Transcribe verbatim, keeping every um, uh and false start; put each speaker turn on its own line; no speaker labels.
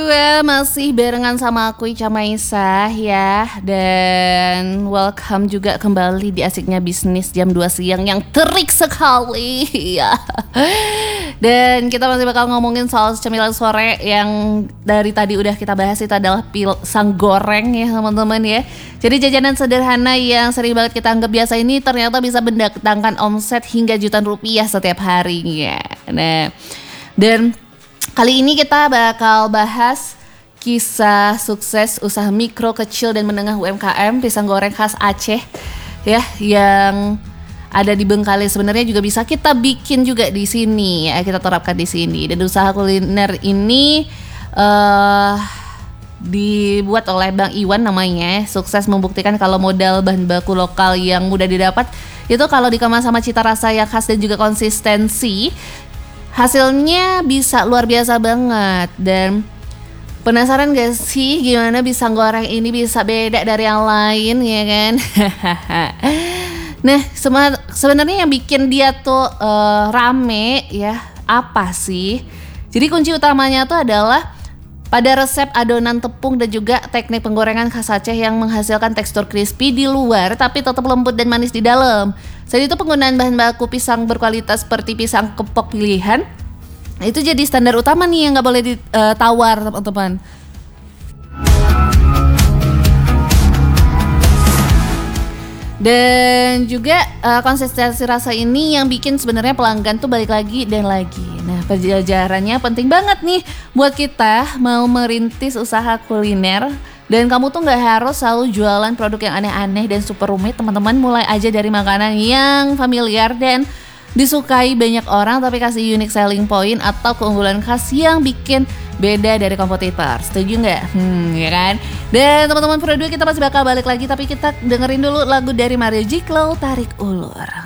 Well, masih barengan sama aku Ica Maisa ya. Dan welcome juga kembali di Asiknya Bisnis jam dua siang yang terik sekali ya. Dan kita masih bakal ngomongin soal cemilan sore yang dari tadi udah kita bahas. Itu adalah pisang goreng ya teman-teman ya. Jadi jajanan sederhana yang sering banget kita anggap biasa ini ternyata bisa mendatangkan omset hingga jutaan rupiah setiap harinya. Nah, dan kali ini kita bakal bahas kisah sukses usaha mikro, kecil, dan menengah U M K M pisang goreng khas Aceh ya, yang ada di Bengkalis. Sebenarnya juga bisa kita bikin juga di sini ya, kita terapkan di sini. Dan usaha kuliner ini uh, dibuat oleh Bang Iwan namanya, sukses membuktikan kalau modal bahan baku lokal yang mudah didapat itu kalau dikemas sama cita rasa yang khas dan juga konsistensi, hasilnya bisa luar biasa banget. Dan penasaran gak sih gimana pisang goreng ini bisa beda dari yang lain ya kan? Nah, sebenarnya yang bikin dia tuh uh, rame ya apa sih? Jadi kunci utamanya tuh adalah pada resep adonan tepung dan juga teknik penggorengan khas Aceh yang menghasilkan tekstur crispy di luar tapi tetap lembut dan manis di dalam. Selain itu penggunaan bahan baku pisang berkualitas seperti pisang kepok pilihan itu jadi standar utama nih yang nggak boleh ditawar teman-teman. Dan juga uh, konsistensi rasa ini yang bikin sebenarnya pelanggan tuh balik lagi dan lagi. Nah, pelajarannya penting banget nih buat kita mau merintis usaha kuliner. Dan kamu tuh gak harus selalu jualan produk yang aneh-aneh dan super rumit, teman-teman. Mulai aja dari makanan yang familiar dan disukai banyak orang, tapi kasih unique selling point atau keunggulan khas yang bikin beda dari kompetitor. Setuju gak? Hmm, ya kan? Dan teman-teman Pro dua kita masih bakal balik lagi, tapi kita dengerin dulu lagu dari Mario Jiklo, Tarik Ulur.